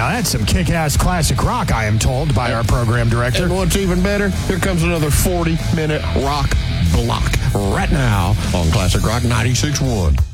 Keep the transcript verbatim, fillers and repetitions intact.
that's some kick-ass classic rock, I am told by our program director. And what's even better, here comes another forty-minute rock block right now on Classic Rock ninety-six point one.